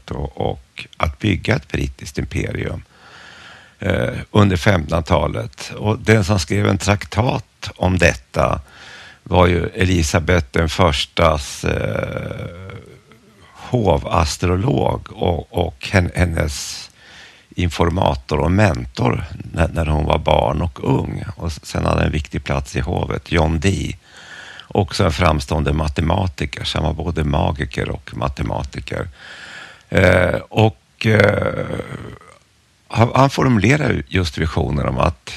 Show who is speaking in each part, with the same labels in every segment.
Speaker 1: projekt och att bygga ett brittiskt imperium under 1500-talet. Och den som skrev en traktat om detta var ju Elisabeth den förstas hovastrolog och hennes informator och mentor när hon var barn och ung. Och sen hade en viktig plats i hovet, John Dee. Också en framstående matematiker, som var både magiker och matematiker. Han formulerar just visioner om att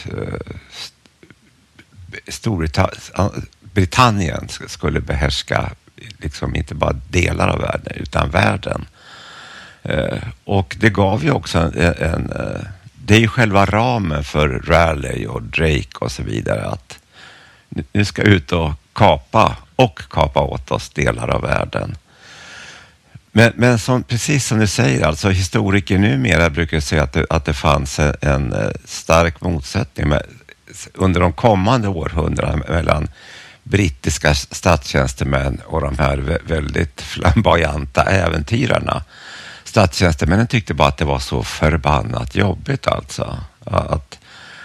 Speaker 1: Britannien skulle behärska liksom inte bara delar av världen utan världen. Och det gav ju också det är ju själva ramen för Raleigh och Drake och så vidare, att nu ska ut och kapa åt oss delar av världen. Men precis som du säger, alltså historiker numera brukar säga att det fanns en stark motsättning under de kommande århundraden mellan brittiska statstjänstemän och de här väldigt flamboyanta äventyrarna. Statstjänstemännen tyckte bara att det var så förbannat jobbigt alltså. Att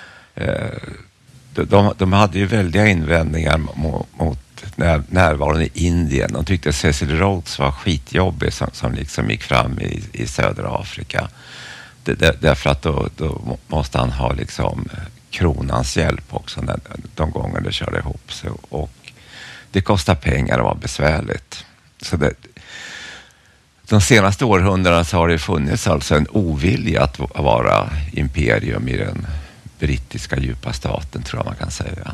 Speaker 1: de hade ju väldiga invändningar mot närvaron i Indien. De tyckte Cecil Rhodes var skitjobbig som liksom gick fram i södra Afrika. Därför att då måste han ha liksom kronans hjälp också de gånger det körde ihop sig. Och det kostar pengar och var besvärligt. Så de senaste århundraden så har det funnits alltså en ovilja att vara imperium i den brittiska djupa staten, tror jag man kan säga.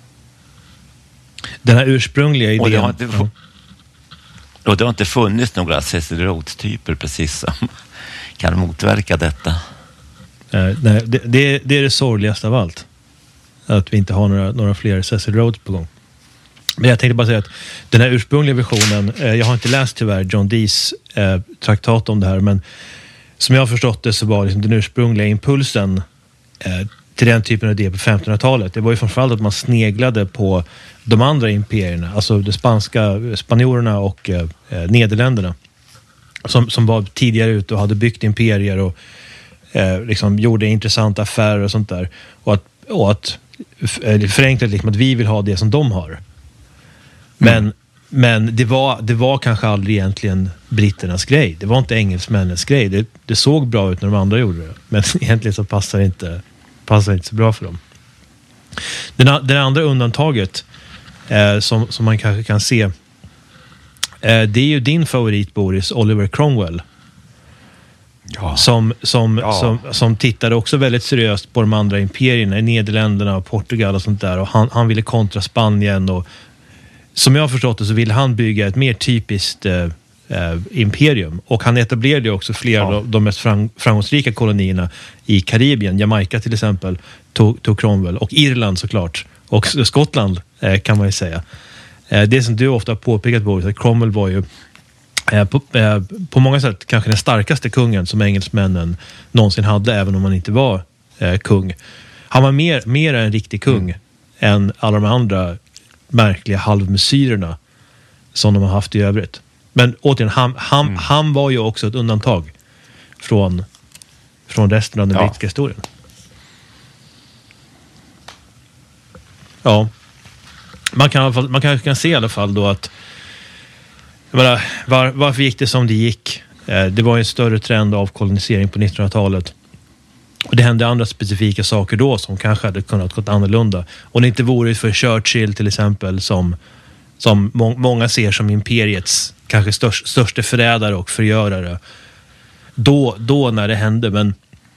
Speaker 2: Den här ursprungliga idén...
Speaker 1: Och det har inte funnits några Cecil Rhodes-typer precis som kan motverka detta.
Speaker 2: Nej, det är det sorgligaste av allt. Att vi inte har några fler Cecil Rhodes på gång. Men jag tänkte bara säga att den här ursprungliga visionen, jag har inte läst tyvärr John Dees traktat om det här, men som jag har förstått det så var liksom den ursprungliga impulsen till den typen av idé på 1500-talet. Det var ju framförallt att man sneglade på de andra imperierna, alltså de spanjorerna och Nederländerna som var tidigare ute och hade byggt imperier och liksom gjorde intressanta affärer och sånt där. Och att förenklat liksom att vi vill ha det som de har. Men det var kanske aldrig egentligen britternas grej. Det var inte engelsmännens grej. Det såg bra ut när de andra gjorde det. Men egentligen så passar det inte så bra för dem. Det andra undantaget som man kanske kan se, det är ju din favorit, Boris, Oliver Cromwell. Ja. Som tittade också väldigt seriöst på de andra imperierna i Nederländerna och Portugal och sånt där. Och han ville kontra Spanien, och som jag har förstått det så ville han bygga ett mer typiskt imperium. Och han etablerade också flera av de mest framgångsrika kolonierna i Karibien. Jamaica till exempel tog Cromwell, och Irland såklart. Och Skottland kan man ju säga. Det som du ofta har påpekat, Boris, att Cromwell var ju på många sätt kanske den starkaste kungen som engelsmännen någonsin hade, även om han inte var kung. Han var mer en riktig kung än alla de andra märkliga halvmesyrerna som de har haft i övrigt. Men återigen, han var ju också ett undantag från resten av den brittiska historien. Ja. Man kanske kan se i alla fall då att varför gick det som det gick? Det var en större trend av kolonisering på 1900-talet. Och det hände andra specifika saker då som kanske hade kunnat gått annorlunda. Och det inte vore för Churchill till exempel som många ser som imperiets kanske största förrädare och förgörare. Då när det hände. Men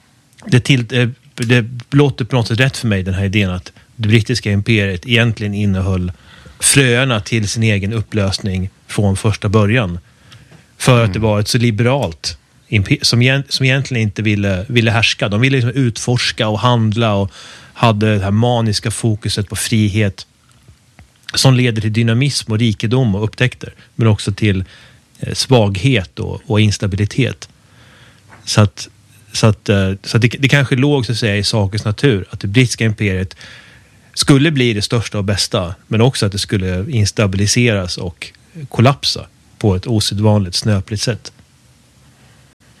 Speaker 2: det låter på något sätt rätt för mig, den här idén att det brittiska imperiet egentligen innehöll fröerna till sin egen upplösning från första början. För att det var ett så liberalt som egentligen inte ville härska. De ville liksom utforska och handla och hade det här maniska fokuset på frihet som leder till dynamism och rikedom och upptäckter, men också till svaghet och instabilitet. Så att det kanske låg så att säga i sakens natur att det brittiska imperiet skulle bli det största och bästa, men också att det skulle instabiliseras och kollapsa på ett osedvanligt snöpligt sätt.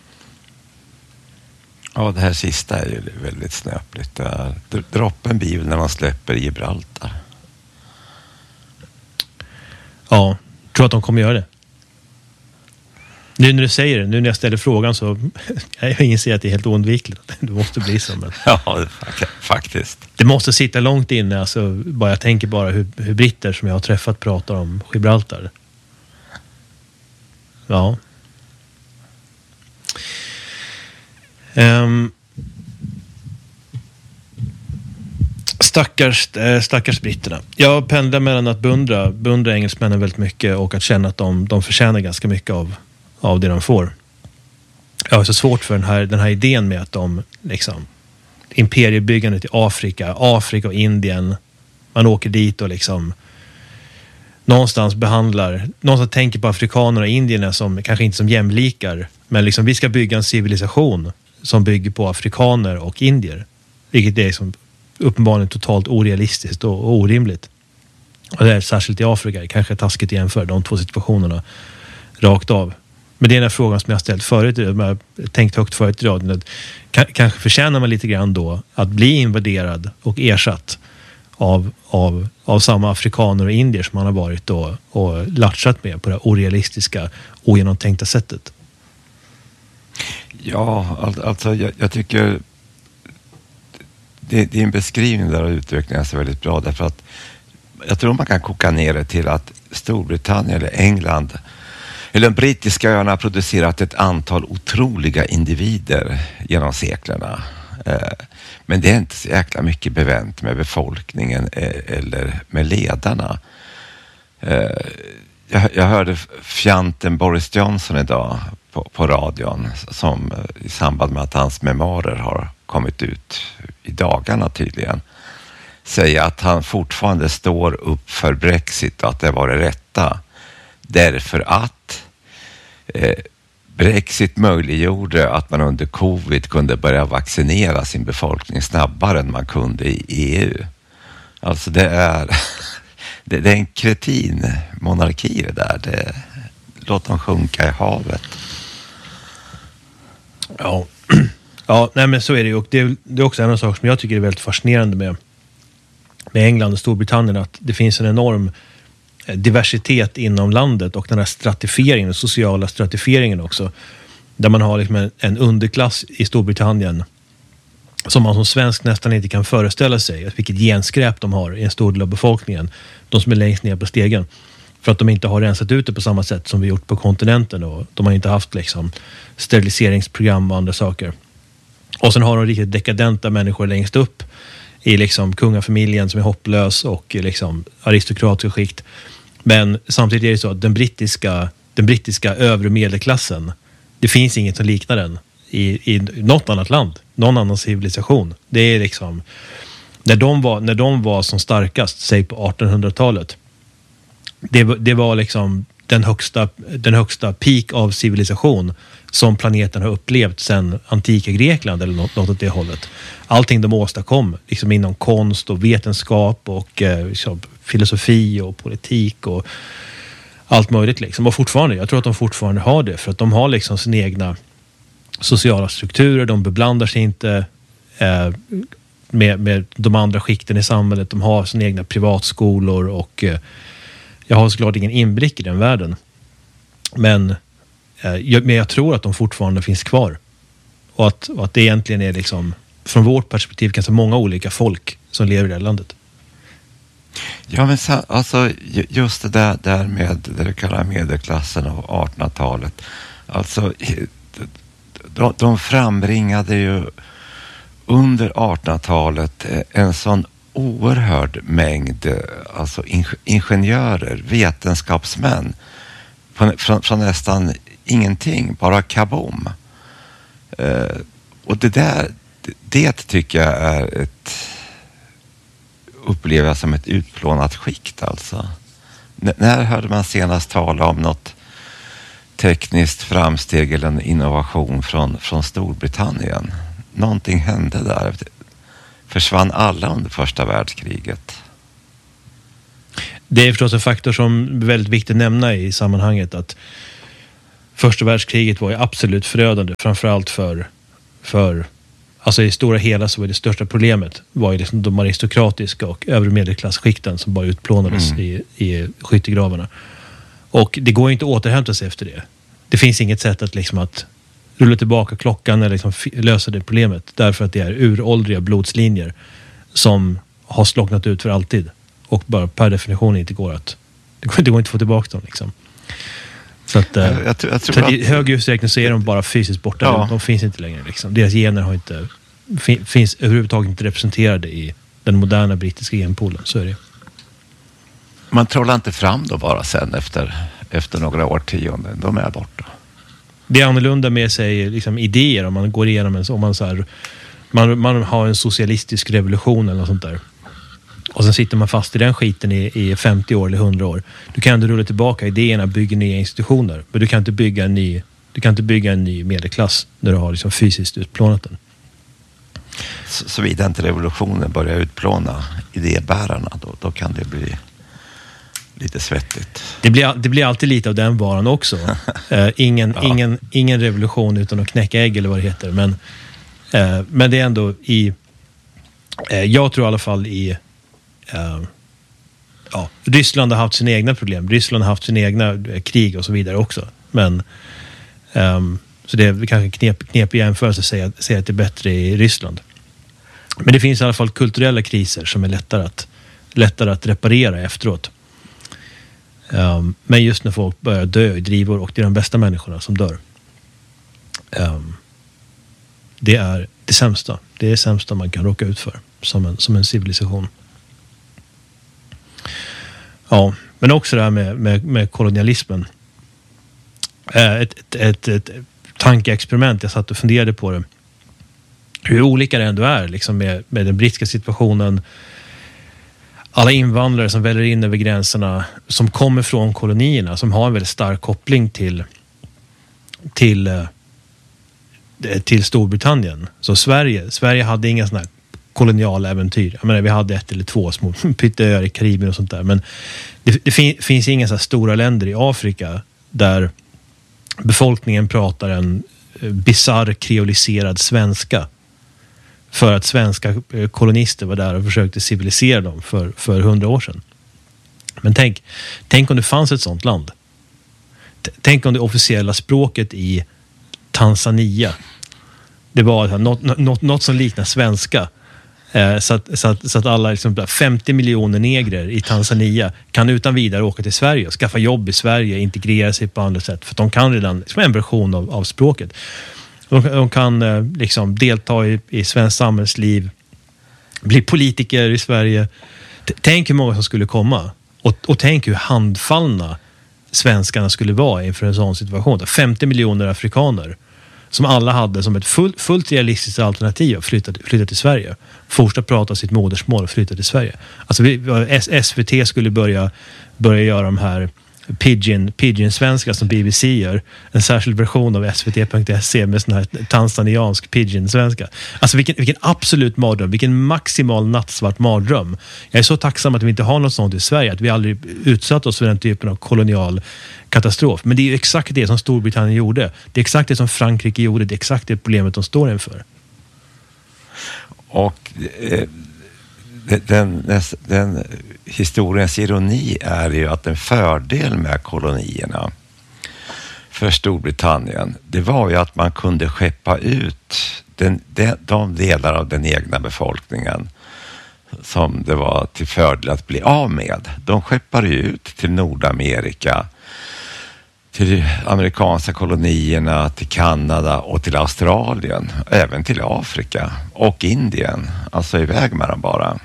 Speaker 1: Ja, det här sista är ju väldigt snöpligt. Droppen blir när man släpper Gibraltar.
Speaker 2: Ja, tror att de kommer göra det. Nu när du säger det, nu när jag ställer frågan så jag inser att det är helt oundvikligt. Det måste bli så. Men
Speaker 1: ja, faktiskt.
Speaker 2: Det måste sitta långt inne. Alltså, jag tänker bara hur britter som jag har träffat pratar om Gibraltar. Ja. Stackars britterna. Jag pendlar mellan att beundra engelsmännen väldigt mycket och att känna att de förtjänar ganska mycket av det de får. Jag har så svårt för den här idén med att de liksom imperiebyggandet i Afrika och Indien, man åker dit och liksom någonstans tänker på afrikaner och indierna som kanske inte som jämlikar, men liksom vi ska bygga en civilisation som bygger på afrikaner och indier, vilket är som uppenbarligen totalt orealistiskt och orimligt. Och det är särskilt i Afrika, kanske taskigt jämför de två situationerna rakt av. Men det är den här frågan som jag har ställt förut, jag har tänkt högt förut i radion, kanske förtjänar man lite grann då att bli invaderad och ersatt av samma afrikaner och indier som man har varit då och latchat med på det orealistiska, ogenomtänkta sättet.
Speaker 1: Ja, alltså jag tycker det är en beskrivning där av utvecklingen är väldigt bra, därför att jag tror man kan koka ner det till att Storbritannien eller England eller de brittiska öarna har producerat ett antal otroliga individer genom seklerna. Men det är inte så jäkla mycket bevänt med befolkningen eller med ledarna. Jag hörde fjanten Boris Johnson idag på radion som i samband med att hans memoarer har kommit ut i dagarna tydligen säga att han fortfarande står upp för Brexit och att det var det rätta. Därför att Brexit möjliggjorde att man under covid kunde börja vaccinera sin befolkning snabbare än man kunde i EU. Alltså det är en kretin-monarki det där. Låt dem sjunka i havet.
Speaker 2: Ja, nej men så är det ju. Och det är också en av saker som jag tycker är väldigt fascinerande med England och Storbritannien, att det finns en enorm diversitet inom landet och den här stratifieringen, den sociala stratifieringen också, där man har liksom en underklass i Storbritannien som man som svensk nästan inte kan föreställa sig vilket genskräp de har i en stor del av befolkningen, de som är längst ner på stegen, för att de inte har rensat ut det på samma sätt som vi gjort på kontinenten, och de har inte haft liksom steriliseringsprogram och andra saker. Och sen har de riktigt dekadenta människor längst upp i liksom kungafamiljen som är hopplös och liksom aristokratiska skikt. Men samtidigt är det så att den brittiska övre medelklassen, det finns inget som liknar den i något annat land, någon annan civilisation. Det är liksom när de var som starkast, säg på 1800-talet, det var liksom den högsta peak av civilisation som planeten har upplevt sedan antika Grekland eller något åt det hållet. Allting de åstadkom liksom inom konst och vetenskap och filosofi och politik och allt möjligt liksom. Och fortfarande, jag tror att de fortfarande har det, för att de har liksom sina egna sociala strukturer, de beblandar sig inte med de andra skikten i samhället, de har sina egna privatskolor och jag har såklart ingen inblick i den världen. Men jag tror att de fortfarande finns kvar. Och att det egentligen är liksom, från vårt perspektiv, ganska många olika folk som lever i det här landet.
Speaker 1: Ja, men alltså just det där med det du kallar medelklassen och 1800-talet. Alltså de frambringade ju under 1800-talet en sån oerhörd mängd alltså ingenjörer, vetenskapsmän från nästan ingenting, bara kabom. Och det tycker jag är upplever jag som ett utplånat skikt alltså. När hörde man senast tala om något tekniskt framsteg eller en innovation från Storbritannien? Någonting hände där. Försvann alla under första världskriget? Det är
Speaker 2: förstås en faktor som är väldigt viktigt att nämna i sammanhanget, att första världskriget var ju absolut förödande, framförallt för Alltså i stora hela så var det största problemet var ju liksom de aristokratiska och övre medelklassskikten som bara utplånades i skyttegravarna. Och det går ju inte att återhämta sig efter det. Det finns inget sätt att liksom att rulla tillbaka klockan eller liksom lösa det problemet. Därför att det är uråldriga blodslinjer som har slocknat ut för alltid. Och bara per definition inte går att... Det går inte att få tillbaka dem liksom. Så att,
Speaker 1: jag tror
Speaker 2: så att i hög utsträckning så är de bara fysiskt borta. Ja. De finns inte längre liksom. Deras gener har inte... finns överhuvudtaget inte representerade i den moderna brittiska genpoolen. Så är det.
Speaker 1: Man trollar inte fram då bara sen efter några årtionden. De är borta.
Speaker 2: Det är annorlunda med sig liksom, idéer om man går igenom om man så här, man har en socialistisk revolution eller något sånt där. Och sen sitter man fast i den skiten i 50 år eller 100 år. Du kan inte rulla tillbaka idéerna, bygga nya institutioner. Men du kan inte bygga en ny medelklass när du har liksom fysiskt utplånat den.
Speaker 1: Såvida inte revolutionen börjar utplåna idébärarna, då kan det bli lite svettigt.
Speaker 2: Det blir alltid lite av den varan också. Ingen revolution utan att knäcka ägg eller vad det heter. Men det är ändå jag tror i alla fall Ryssland har haft sina egna problem. Ryssland har haft sina egna krig och så vidare också. Men så det är kanske knepig jämförelse att säga att det är bättre i Ryssland. Men det finns i alla fall kulturella kriser som är lättare att reparera efteråt. Men just när folk börjar dö i drivor och det är de bästa människorna som dör. Det är det sämsta. Det är det sämsta man kan råka ut för som en civilisation. Ja, men också det här med kolonialismen. Ett tankeexperiment. Jag satt och funderade på det. Hur olika det ändå är liksom med den brittiska situationen. Alla invandrare som väljer in över gränserna, som kommer från kolonierna, som har en väldigt stark koppling till Storbritannien. Så Sverige hade inga sådana här koloniala äventyr. Jag menar, vi hade 1 eller 2 små pytteöar i Karibien och sånt där. Men det finns inga så här stora länder i Afrika där befolkningen pratar en bizarr kreoliserad svenska. För att svenska kolonister var där och försökte civilisera dem för 100 år sedan. Men tänk om det fanns ett sånt land. Tänk om det officiella språket i Tanzania det var något som liknar svenska. Så att alla liksom 50 miljoner negrer i Tanzania kan utan vidare åka till Sverige och skaffa jobb i Sverige, integrera sig på andra sätt. För de kan redan liksom en version av språket. De kan liksom delta i svensk samhällsliv, bli politiker i Sverige. Tänk hur många som skulle komma. Och tänk hur handfallna svenskarna skulle vara inför en sån situation. 50 miljoner afrikaner som alla hade som ett fullt realistiskt alternativ att flytta till Sverige. Fortsätta prata sitt modersmål och flytta till Sverige. Alltså SVT skulle börja göra de här Pidgin-svenska som BBC gör. En särskild version av svt.se med sån här tanzaniansk Pidgin-svenska. Alltså vilken absolut mardröm. Vilken maximal nattsvart mardröm. Jag är så tacksam att vi inte har något sånt i Sverige. Att vi aldrig utsatt oss för den typen av kolonial katastrof. Men det är ju exakt det som Storbritannien gjorde. Det är exakt det som Frankrike gjorde. Det är exakt det problemet de står inför.
Speaker 1: Och den historiens ironi är ju att en fördel med kolonierna för Storbritannien, det var ju att man kunde skeppa ut de delar av den egna befolkningen som det var till fördel att bli av med. De skeppade ut till Nordamerika, till amerikanska kolonierna, till Kanada och till Australien, även till Afrika och Indien. Alltså iväg med dem bara.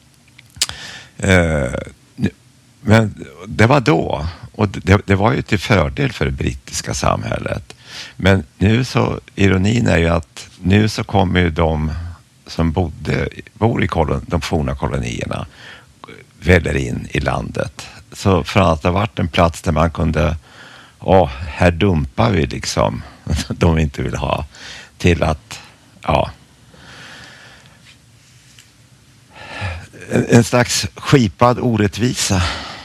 Speaker 1: Men det var då, och det var ju till fördel för det brittiska samhället. Men nu så, ironin är ju att nu så kommer ju de som bor i de forna kolonierna väller in i landet. Så från att det har varit en plats där man kunde, här dumpar vi liksom de inte vill ha, till att en slags skipad orättvisa.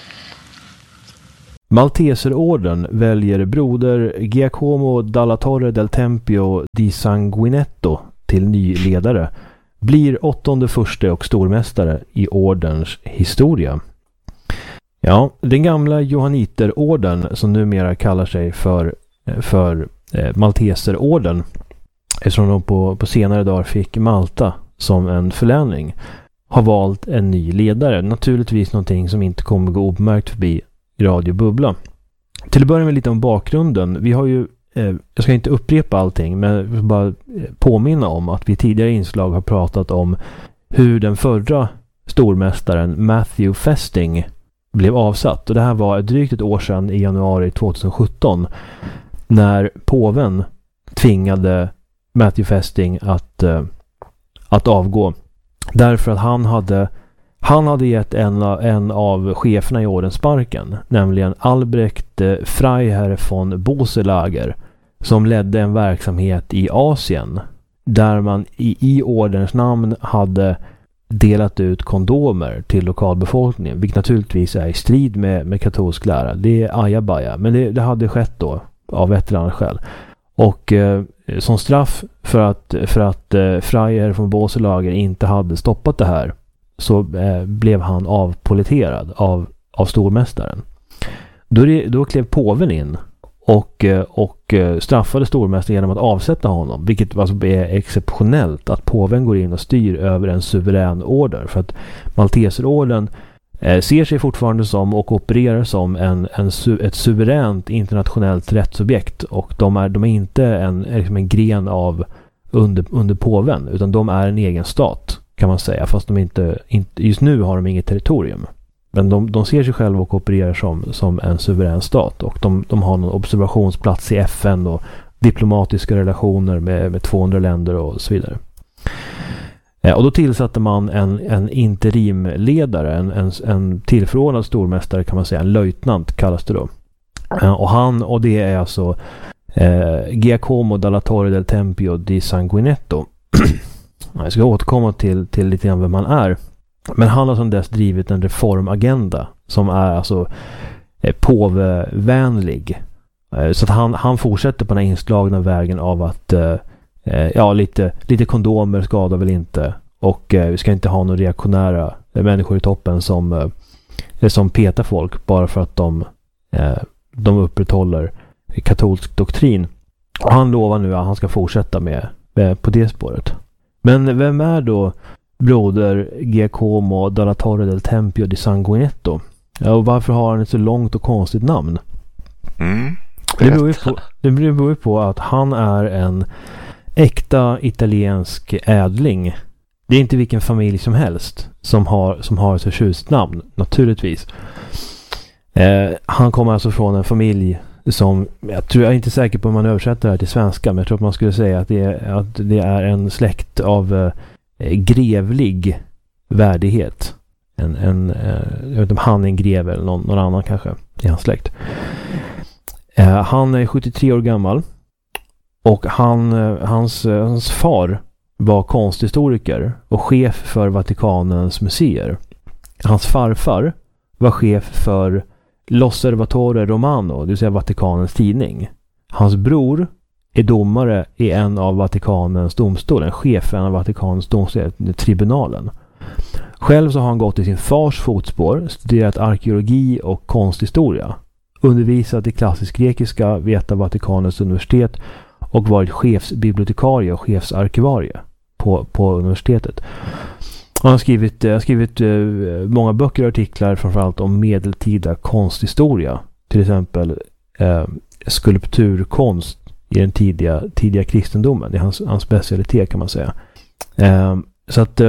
Speaker 2: Malteserorden väljer broder Giacomo dalla Torre del Tempio di Sanguinetto
Speaker 3: till ny ledare, blir 8:e furste och stormästare i orderns historia. Ja, den gamla Johanniterorden som numera kallar sig för Malteserorden, eftersom de på senare dagar fick Malta som en förläning, har valt en ny ledare. Naturligtvis någonting som inte kommer gå obemärkt förbi Radio Bubbla. Till att börja med lite om bakgrunden. Vi har ju, jag ska inte upprepa allting, men jag vill bara påminna om att vi tidigare inslag har pratat om hur den förra stormästaren Matthew Festing blev avsatt. Och det här var drygt ett år sedan i januari 2017 när påven tvingade Matthew Festing att avgå. Därför att han hade gett en av cheferna i orden sparken, nämligen Albrecht Freiherr von Boselager, som ledde en verksamhet i Asien där man i ordens namn hade delat ut kondomer till lokalbefolkningen, vilket naturligtvis är i strid med katolsk lära. Det är ajabaja, men det hade skett då av ett eller annat skäl. Och som straff för att Freiherr von Boselager inte hade stoppat det här, så blev han avpoliterad av stormästaren. Då klev påven in och straffade stormästaren genom att avsätta honom, vilket alltså är exceptionellt att påven går in och styr över en suverän order, för att Malteserorden ser sig fortfarande som och opererar som ett suveränt internationellt rättsobjekt, och de är inte en gren av under påven, utan de är en egen stat kan man säga, fast de inte just nu har de inget territorium. Men de ser sig själva och opererar som en suverän stat, och de har någon observationsplats i FN och diplomatiska relationer med 200 länder och så vidare. Och då tillsatte man en interimledare, en tillförordnad stormästare kan man säga, en löjtnant kallas det då. Och det är alltså Giacomo dalla Torre del Tempio di Sanguinetto. Jag ska återkomma till lite grann vem man är. Men han har sedan dess drivit en reformagenda som är alltså påvevänlig. Så att han fortsätter på den inslagna vägen av att lite kondomer skadar väl inte, och vi ska inte ha några reaktionära människor i toppen som petar folk bara för att de upprätthåller katolsk doktrin. Och han lovar nu att han ska fortsätta med på det spåret. Men vem är då broder Giacomo dalla Torre del Tempio di Sanguinetto? Ja, och varför har han ett så långt och konstigt namn? Det beror ju på att han är en äkta italiensk ädling. Det är inte vilken familj som helst som har ett så tjusigt namn, naturligtvis. Han kommer alltså från en familj som, jag är inte säker på om man översätter det här till svenska, men jag tror att man skulle säga att det är en släkt av grevlig värdighet. Jag vet inte om han är en greve eller någon annan kanske i hans släkt. Han är 73 år gammal, och hans far var konsthistoriker och chef för Vatikanens museer. Hans farfar var chef för L'Osservatore Romano, det vill säga Vatikanens tidning. Hans bror är domare i en av Vatikanens domstolar, chef i en av Vatikanens domstolar, tribunalen. Själv så har han gått i sin fars fotspår, studerat arkeologi och konsthistoria, undervisat i klassisk grekiska vid ett av Vatikanens universitet och varit chefsbibliotekarie och chefsarkivarie på universitetet. Han har skrivit många böcker och artiklar, framförallt om medeltida konsthistoria, till exempel skulpturkonst i den tidiga kristendomen. Det är hans specialitet kan man säga. Så att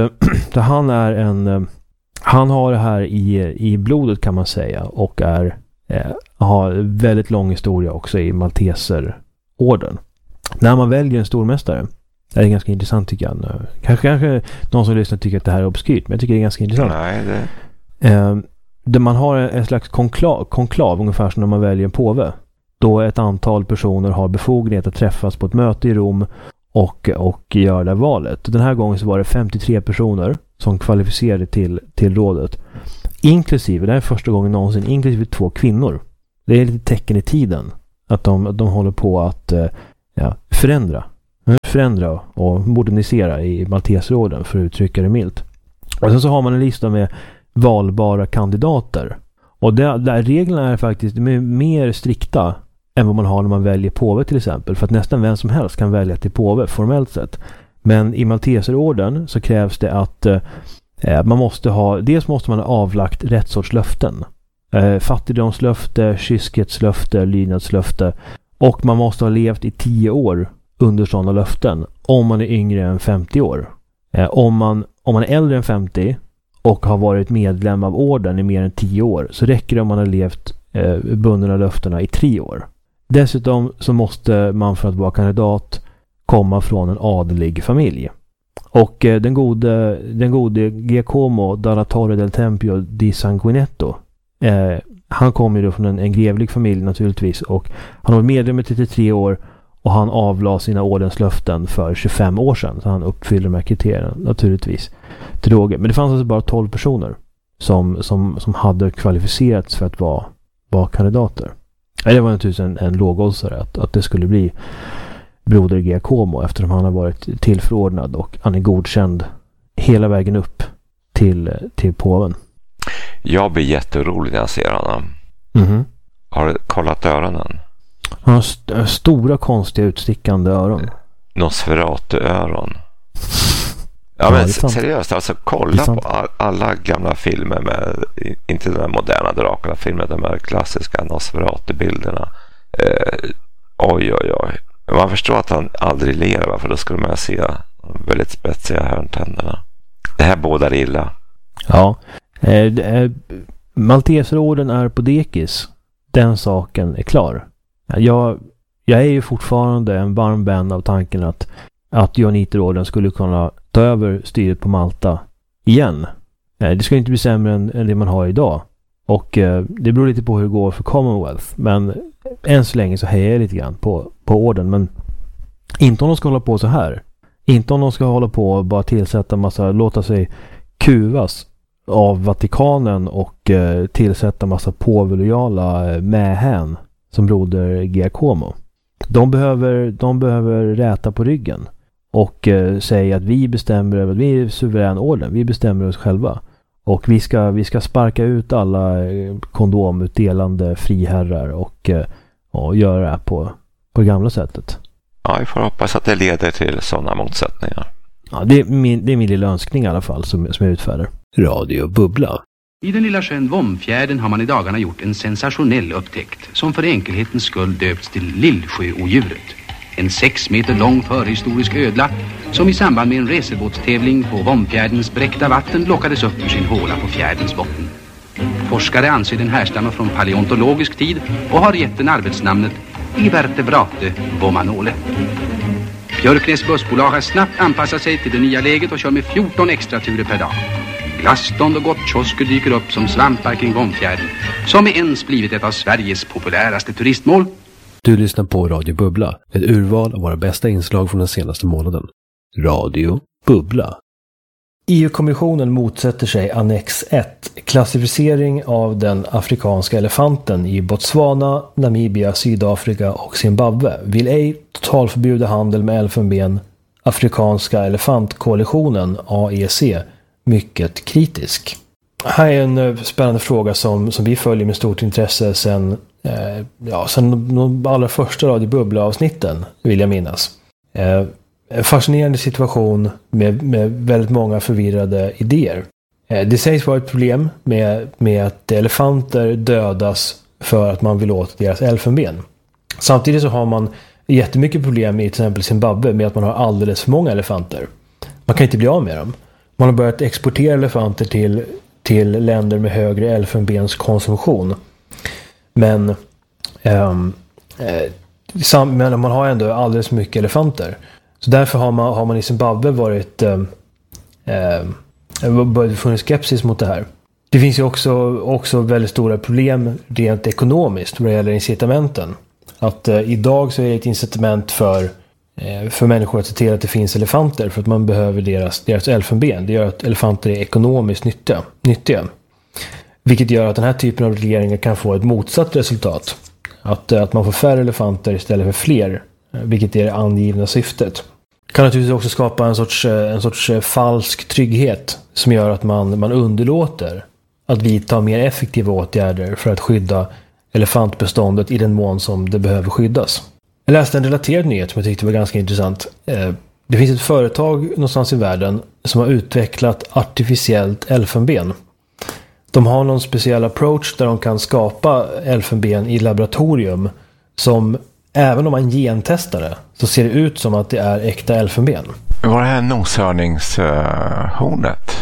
Speaker 3: han har det här i blodet kan man säga, och har väldigt lång historia också i Malteserorden. När man väljer en stormästare, det är ganska intressant tycker jag. Kanske någon som lyssnar tycker att det här är obskyrt, men jag tycker det är ganska intressant.
Speaker 1: Nej,
Speaker 3: där man har en slags konklav ungefär som när man väljer en påve. Då ett antal personer har befogenhet att träffas på ett möte i Rom och göra det valet. Den här gången så var det 53 personer som kvalificerade till rådet. Inklusive, det här är första gången någonsin, inklusive 2 kvinnor. Det är lite tecken i tiden att de håller på att förändra förändra och modernisera i Malteserorden, för att uttrycka det milt. Och sen så har man en lista med valbara kandidater. Och där reglerna är faktiskt mer strikta än vad man har när man väljer påve till exempel. För att nästan vem som helst kan välja till påve formellt sett. Men i Malteserorden så krävs det att man måste ha, dels måste man ha avlagt rätt sorts löften. Fattigdomslöfte, kyskhetslöfte, lydnadslöfte. Och man måste ha levt i 10 år under sådana löften om man är yngre än 50 år. Om man är äldre än 50 och har varit medlem av orden i mer än 10 år, så räcker det om man har levt bundna löftena i 3 år. Dessutom så måste man för att vara kandidat komma från en adelig familj. Och den gode Giacomo dalla Torre del Tempio di Sanguinetto, han kommer ju då från en grevlig familj naturligtvis, och han var medlem i 33 år och han avlade sina ordenslöften för 25 år sedan, så han uppfyller de här kriterierna naturligtvis till råge. Men det fanns alltså bara 12 personer som hade kvalificerats för att vara kandidater. Det var naturligtvis en lågoddsare att det skulle bli broder Giacomo, eftersom han har varit tillförordnad och han är godkänd hela vägen upp till påven.
Speaker 1: Jag blir jätterolig när jag ser honom.
Speaker 3: Mm-hmm.
Speaker 1: Har du kollat öronen?
Speaker 3: Han har stora konstiga utstickande öron.
Speaker 1: Nosferatu-öron. Ja, men seriöst, alltså kolla på alla gamla filmer med, inte de moderna Dracula-filmer, de här klassiska Nosferatu-bilderna. Oj. Man förstår att han aldrig ler, för då skulle man se väldigt spetsiga hörntänderna. Det här bådar illa.
Speaker 3: Ja. Malteserorden är på dekis. Den saken är klar. Jag är ju fortfarande en varm vän av tanken att Johanniterorden skulle kunna ta över styret på Malta igen. Det ska inte bli sämre än det man har idag. Och det beror lite på hur det går för Commonwealth. Men än så länge så hejar jag lite grann på orden. Men inte om de ska hålla på så här. Inte om de ska hålla på och bara tillsätta låta sig kuvas av Vatikanen och tillsätta massa påvelojala mähän som broder Giacomo. De behöver räta på ryggen och säga att vi bestämmer över, vi är suverän orden, vi bestämmer oss själva. Och vi ska sparka ut alla kondomutdelande friherrar och göra det här på det gamla sättet.
Speaker 1: Ja, vi får hoppas att det leder till sådana motsättningar.
Speaker 3: Ja, det är min lilla önskning i alla fall som jag utfärdar. Radio Bubbla.
Speaker 4: I den lilla sjön Vomfjärden har man i dagarna gjort en sensationell upptäckt som för enkelhetens skull döpts till Lillsjöodjuret. En 6 meter lång förhistorisk ödla som i samband med en racerbåtstävling på Vomfjärdens bräckta vatten lockades upp ur sin håla på fjärdens botten. Forskare anser den härstammar från paleontologisk tid och har gett den arbetsnamnet Ivertebrate vomanole. Björknäs bussbolag har snabbt anpassat sig till det nya läget och kör med 14 extra turer per dag. Glassstånd och gottkiosker dyker upp som svampar kring Vomfjärden, som är ens blivit ett av Sveriges populäraste turistmål.
Speaker 5: Du lyssnar på Radio Bubbla, ett urval av våra bästa inslag från den senaste månaden. Radio Bubbla.
Speaker 3: EU-kommissionen motsätter sig annex 1, klassificering av den afrikanska elefanten i Botswana, Namibia, Sydafrika och Zimbabwe. Vill ej totalförbjuda handel med elfenben. Afrikanska elefantkoalitionen, AEC, mycket kritisk. Här är en spännande fråga som vi följer med stort intresse sen de allra första Radio Bubbla-avsnitten, vill jag minnas. En fascinerande situation med väldigt många förvirrade idéer. Det sägs vara ett problem med att elefanter dödas för att man vill åt deras elfenben. Samtidigt så har man jättemycket problem i till exempel Zimbabwe med att man har alldeles för många elefanter. Man kan inte bli av med dem. Man har börjat exportera elefanter till länder med högre elfenbenskonsumtion. Men man har ändå alldeles mycket elefanter. Så därför har man i Zimbabwe börjat funnits skepsis mot det här. Det finns ju också väldigt stora problem rent ekonomiskt vad det gäller incitamenten. Att idag så är det ett incitament för människor att se till att det finns elefanter för att man behöver deras elfenben. Det gör att elefanter är ekonomiskt nyttiga. Vilket gör att den här typen av regleringar kan få ett motsatt resultat. Att man får färre elefanter istället för fler vilket är det angivna syftet. Det kan naturligtvis också skapa en sorts falsk trygghet som gör att man underlåter att vidta mer effektiva åtgärder för att skydda elefantbeståndet i den mån som det behöver skyddas. Jag läste en relaterad nyhet som jag tyckte var ganska intressant. Det finns ett företag någonstans i världen som har utvecklat artificiellt elfenben. De har någon speciell approach där de kan skapa elfenben i laboratorium som, även om man gentestar det, så ser det ut som att det är äkta elfenben.
Speaker 1: Var det här noshörningshornet?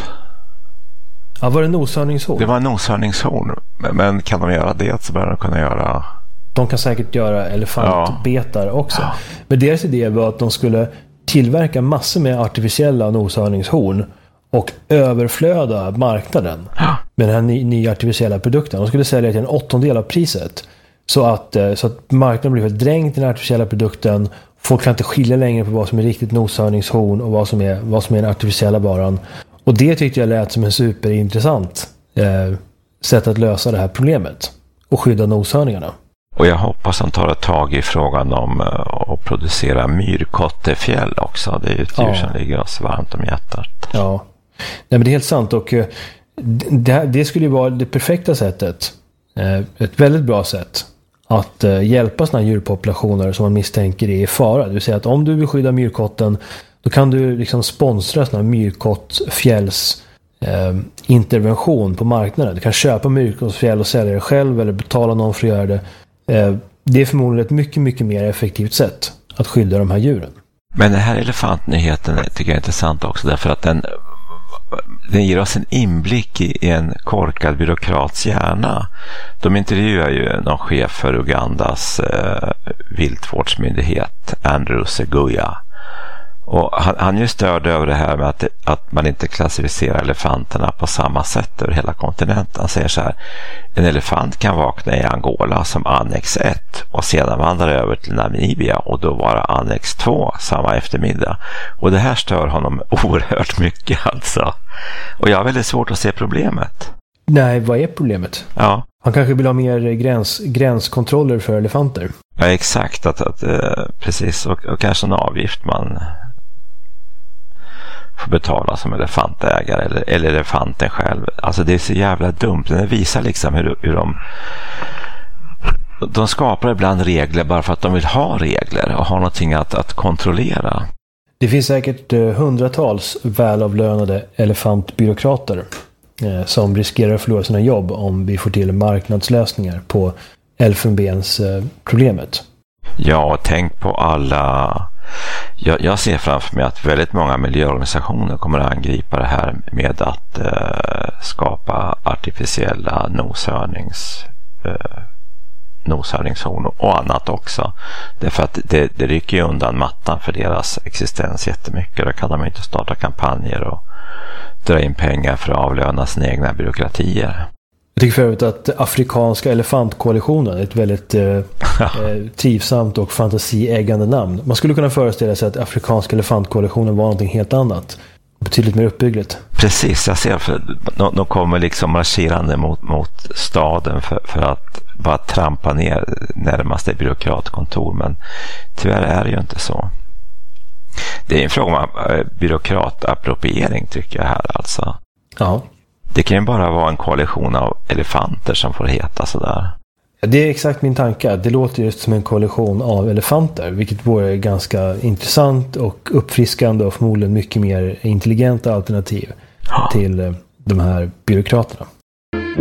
Speaker 3: Ja, var det noshörningshorn?
Speaker 1: Det var en noshörningshorn. Men kan de göra det så bör de kunna göra...
Speaker 3: De kan säkert göra elefantbetar också. Ja. Men deras idé var att de skulle tillverka massor med artificiella noshörningshorn och överflöda marknaden med den här nya artificiella produkten. De skulle sälja till 1/8 av priset. Så att marknaden blir dränkt i den artificiella produkten. Folk kan inte skilja längre på vad som är riktigt noshörningshorn och vad som är den artificiella varan. Och det tyckte jag lät som en superintressant sätt att lösa det här problemet och skydda noshörningarna.
Speaker 1: Och jag hoppas han tar ett tag i frågan om att producera myrkottefjäll också. Det är ju ett djur som ligger oss varmt om hjärtat.
Speaker 3: Ja, nej, men det är helt sant. Och det skulle ju vara det perfekta sättet. Ett väldigt bra sätt att hjälpa sådana djurpopulationer som man misstänker är i fara. Det vill säga att om du vill skydda myrkotten, då kan du liksom sponsra sådana myrkottfjälls intervention på marknaden. Du kan köpa myrkottfjäll och sälja det själv eller betala någon för att göra det. Det är förmodligen ett mycket, mycket mer effektivt sätt att skydda de här djuren.
Speaker 1: Men den här elefantnyheten tycker jag är intressant också därför att den ger oss en inblick i en korkad byråkrats hjärna. De intervjuar ju någon chef för Ugandas viltvårdsmyndighet, Andrew Seguya. Och han är ju störd över det här med att man inte klassificerar elefanterna på samma sätt över hela kontinenten. Han säger så här: en elefant kan vakna i Angola som annex 1 och sedan vandra över till Namibia och då vara annex 2 samma eftermiddag. Och det här stör honom oerhört mycket alltså. Och jag har väldigt svårt att se problemet.
Speaker 3: Nej, vad är problemet?
Speaker 1: Ja.
Speaker 3: Han kanske vill ha mer gränskontroller för elefanter.
Speaker 1: Ja, exakt. Precis. Och kanske en avgift man får betala som elefantägare eller elefanten själv. Alltså det är så jävla dumt. Det visar liksom hur de skapar ibland regler bara för att de vill ha regler och ha någonting att kontrollera.
Speaker 3: Det finns säkert hundratals välavlönade elefantbyråkrater som riskerar att förlora sina jobb om vi får till marknadslösningar på elfenbensproblemet.
Speaker 1: Ja, tänk på alla... Jag ser framför mig att väldigt många miljöorganisationer kommer att angripa det här med att skapa artificiella noshörningshorn och annat också. Därför att det rycker ju undan mattan för deras existens jättemycket. Då kan de inte starta kampanjer och dra in pengar för att avlöna sina egna byråkratier.
Speaker 3: Jag tycker för övrigt att Afrikanska elefantkoalitionen är ett väldigt trivsamt och fantasieggande namn. Man skulle kunna föreställa sig att Afrikanska elefantkoalitionen var någonting helt annat. Betydligt mer uppbyggligt.
Speaker 1: Precis, jag ser för de kommer liksom marscherande mot staden för att bara trampa ner närmaste byråkratkontor. Men tyvärr är det ju inte så. Det är en fråga om byråkratappropriering tycker jag här alltså.
Speaker 3: Ja.
Speaker 1: Det kan ju bara vara en koalition av elefanter som får heta sådär.
Speaker 3: Det är exakt min tanke. Det låter just som en koalition av elefanter. Vilket vore ganska intressant och uppfriskande och förmodligen mycket mer intelligenta alternativ till de här byråkraterna.